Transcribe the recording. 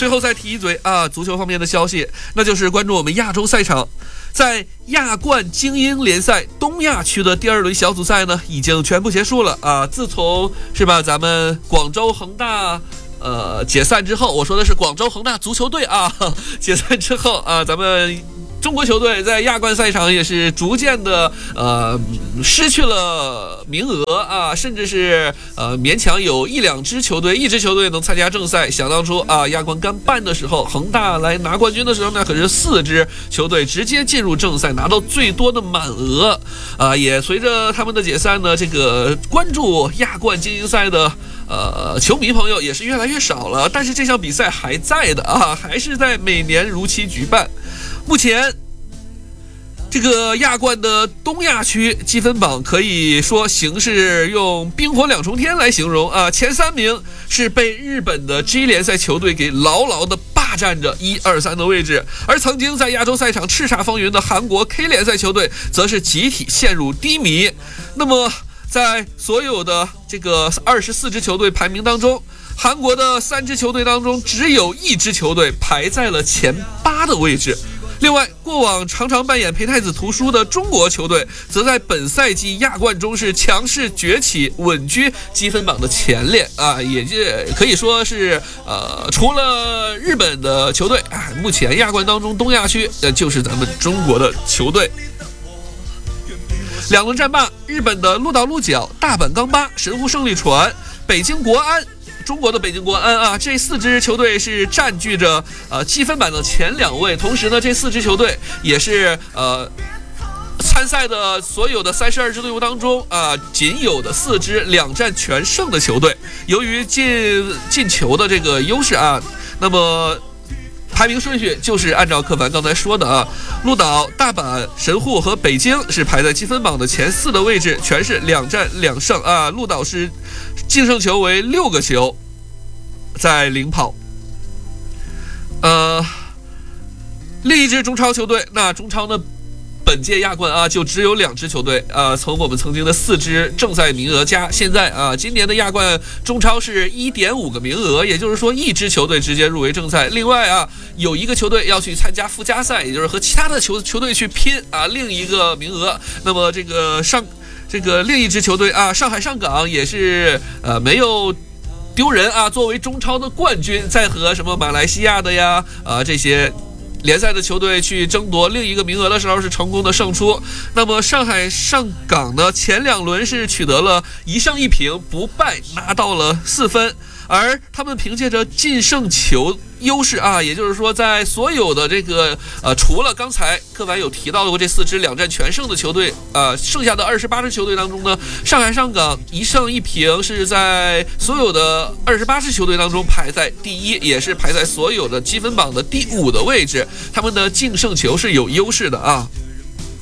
最后再提一嘴啊，足球方面的消息，那就是关注我们亚洲赛场。在亚冠精英联赛东亚区的第2轮小组赛呢，已经全部结束了啊。自从是吧，咱们广州恒大解散之后，我说的是广州恒大足球队啊，解散之后啊，咱们中国球队在亚冠赛场也是逐渐的失去了名额啊，甚至是勉强有一支球队能参加正赛。想当初啊，亚冠刚办的时候，恒大来拿冠军的时候呢，可是4支球队直接进入正赛，拿到最多的满额啊。也随着他们的解散呢，这个关注亚冠精英赛的球迷朋友也是越来越少了，但是这项比赛还在的啊，还是在每年如期举办。目前这个亚冠的东亚区积分榜可以说形势用冰火两重天来形容啊，前3名是被日本的 G 联赛球队给牢牢的霸占着1、2、3的位置，而曾经在亚洲赛场叱咤风云的韩国 K 联赛球队则是集体陷入低迷。那么在所有的这个24支球队排名当中，韩国的3支球队当中只有1支球队排在了前8的位置。另外，过往常常扮演陪太子图书的中国球队，则在本赛季亚冠中是强势崛起，稳居积分榜的前列啊，也可以说是除了日本的球队啊，目前亚冠当中东亚区就是咱们中国的球队。2轮战罢，日本的鹿岛鹿角、大阪钢巴、神户胜利船、北京国安。中国的北京国安啊，这4支球队是占据着积分榜的前2位，同时呢，这4支球队也是参赛的所有的32支队伍当中仅有的4支2战全胜的球队。由于进球的这个优势啊，那么排名顺序就是按照柯凡刚才说的啊，鹿岛、大阪、神户和北京是排在积分榜的前4的位置，全是2战2胜啊。鹿岛是净胜球为6个球，在领跑。另一支中超球队，那中超呢，本届亚冠啊，就只有2支球队从我们曾经的4支正赛名额加现在今年的亚冠中超是 1.5 个名额，也就是说1支球队直接入围正赛。另外有1个球队要去参加附加赛，也就是和其他的球队去拼另一个名额。那么这个另一支球队上海上港也是没有丢人作为中超的冠军，在和什么马来西亚的呀这些联赛的球队去争夺另一个名额的时候是成功的胜出。那么上海上港呢，前2轮是取得了1胜1平不败，拿到了4分，而他们凭借着净胜球优势也就是说在所有的这个除了刚才柯凡有提到的这4支2战全胜的球队剩下的28支球队当中呢，上海上港1胜1平是在所有的28支球队当中排在第1，也是排在所有的积分榜的第5的位置，他们的净胜球是有优势的